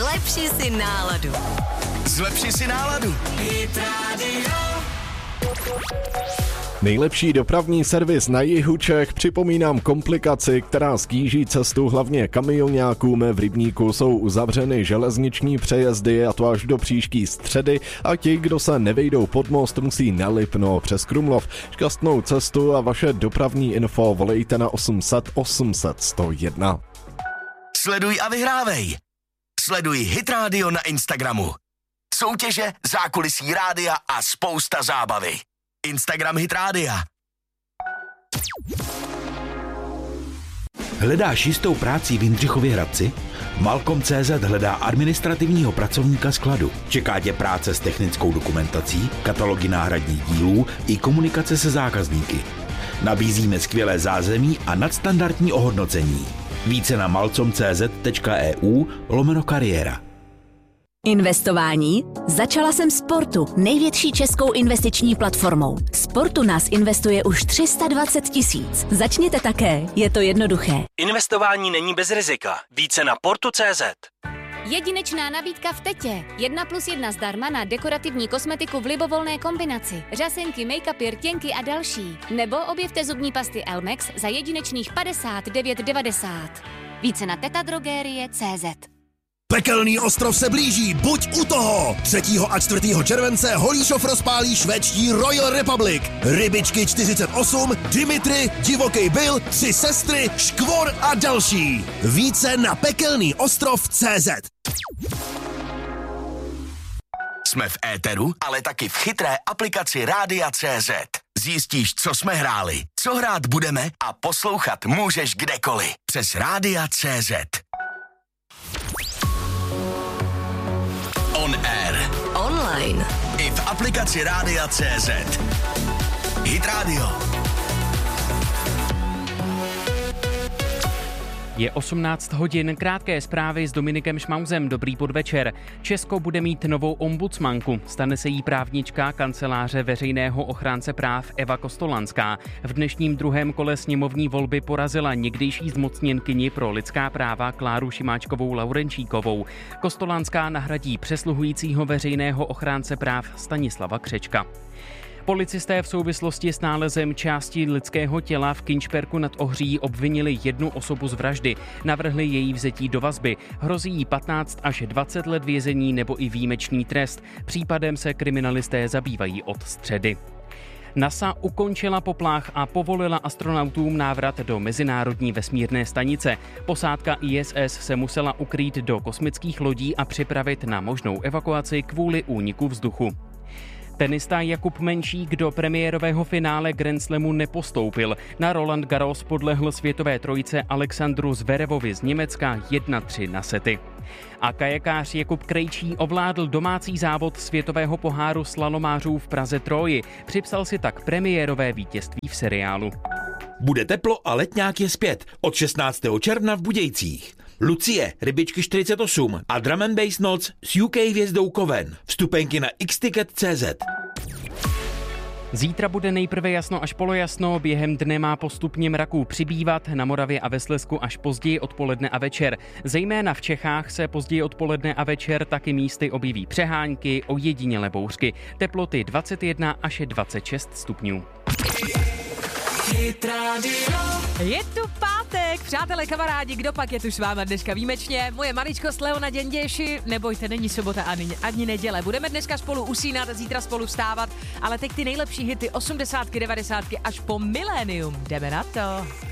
Zlepši si náladu. Zlepši si náladu. Hit Radio. Nejlepší dopravní servis na jihu Čech, připomínám komplikaci, která stíží cestu hlavně kamionňákům. V Rybníku jsou uzavřeny železniční přejezdy, a to až do příští středy, a ti, kdo se nevejdou pod most, musí na Lipno přes Krumlov. Šťastnou cestu a vaše dopravní info volejte na 800 800 101. Sleduj a vyhrávej. Sleduj Hit Radio na Instagramu. Soutěže, zákulisí rádia a spousta zábavy. Instagram Hit Rádia. Hledáš jistou práci v Jindřichově Hradci? Malkom.cz hledá administrativního pracovníka skladu. Čeká tě práce s technickou dokumentací, katalogy náhradních dílů i komunikace se zákazníky. Nabízíme skvělé zázemí a nadstandardní ohodnocení. Více na malcom.cz.eu/kariéra. Investování? Začala jsem Sportu, největší českou investiční platformou. Sportu nás investuje už 320 000. Začněte také, je to jednoduché. Investování není bez rizika. Více na portu.cz. Jedinečná nabídka v Tetě. 1+1 zdarma na dekorativní kosmetiku v libovolné kombinaci. Řasenky, make-upy, rtěnky a další. Nebo objevte zubní pasty Elmex za jedinečných 59,90. Více na tetadrogerie.cz. Pekelný ostrov se blíží, buď u toho! 3. a 4. července Holíšov rozpálí švédští Royal Republic. Rybičky 48, Dimitri, Divoký Bill, 3 sestry, Škvor a další. Více na pekelnýostrov.cz. Jsme v éteru, ale taky v chytré aplikaci Rádia.cz. Zjistíš, co jsme hráli, co hrát budeme a poslouchat můžeš kdekoliv. Přes Rádia.cz. On air. Online. I v aplikaci Rádia.cz. Hit Radio. Je 18 hodin, krátké zprávy s Dominikem Šmauzem. Dobrý podvečer. Česko bude mít novou ombudsmanku. Stane se jí právnička kanceláře veřejného ochránce práv Eva Kostolanská. V dnešním druhém kole sněmovní volby porazila někdejší zmocněnkyni pro lidská práva Kláru Šimáčkovou Laurenčíkovou. Kostolanská nahradí přesluhujícího veřejného ochránce práv Stanislava Křečka. Policisté v souvislosti s nálezem části lidského těla v Kynšperku nad Ohří obvinili jednu osobu z vraždy. Navrhli její vzetí do vazby. Hrozí jí 15 až 20 let vězení nebo i výjimečný trest. Případem se kriminalisté zabývají od středy. NASA ukončila poplach a povolila astronautům návrat do Mezinárodní vesmírné stanice. Posádka ISS se musela ukrýt do kosmických lodí a připravit na možnou evakuaci kvůli úniku vzduchu. Tenista Jakub Menšík do premiérového finále Grand Slamu nepostoupil. Na Roland Garros podlehl světové trojice Alexandru Zverevovi z Německa 1-3 na sety. A kajakář Jakub Krejčí ovládl domácí závod světového poháru slalomářů v Praze Troji. Připsal si tak premiérové vítězství v seriálu. Bude teplo a letňák je zpět od 16. června v Budějcích. Lucie, Rybičky 48 a Drum and Bass noc s UK hvězdou Koven. Vstupenky na xticket.cz. Zítra bude nejprve jasno až polojasno, během dne má postupně mraků přibývat, na Moravě a ve Slezsku až později odpoledne a večer. Zejména v Čechách se později odpoledne a večer taky místy objeví přehánky, ojedinělé bouřky. Teploty 21 až 26 stupňů. Je tu pátek, přátelé, kamarádi, kdo pak je tu s váma dneska výjimečně? Moje maličkost Leona Děnděši, nebojte, není sobota ani neděle. Budeme dneska spolu usínat, zítra spolu vstávat, ale teď ty nejlepší hity 80, 90 až po milénium. Jdeme na to.